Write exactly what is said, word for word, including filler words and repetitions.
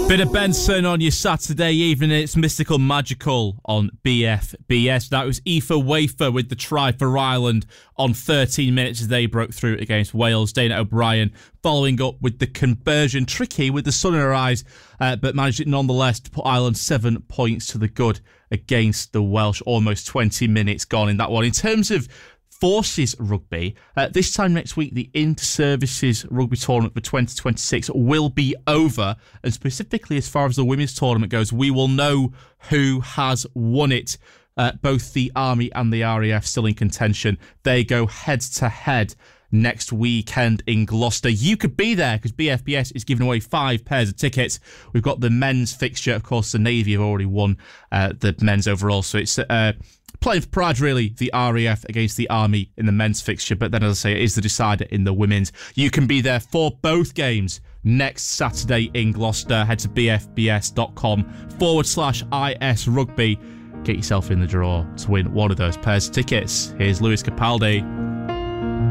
Bit of Benson on your Saturday evening. It's Mystical Magical on B F B S. That was Aoife Wafer with the try for Ireland on thirteen minutes as they broke through against Wales. Dana O'Brien following up with the conversion. Tricky with the sun in her eyes, uh, but managed it nonetheless to put Ireland seven points to the good against the Welsh. Almost twenty minutes gone in that one. In terms of Forces rugby, uh, this time next week, the Inter-Services Rugby Tournament for twenty twenty-six will be over. And specifically, as far as the women's tournament goes, we will know who has won it. Uh, both the Army and the R A F still in contention. They go head-to-head next weekend in Gloucester. You could be there because B F B S is giving away five pairs of tickets. We've got the men's fixture. Of course, the Navy have already won uh, the men's overall. So it's... Uh, Playing for pride, really, the R A F against the Army in the men's fixture. But then, as I say, it is the decider in the women's. You can be there for both games next Saturday in Gloucester. Head to bfbs.com forward slash IS Rugby. Get yourself in the draw to win one of those pairs of tickets. Here's Lewis Capaldi.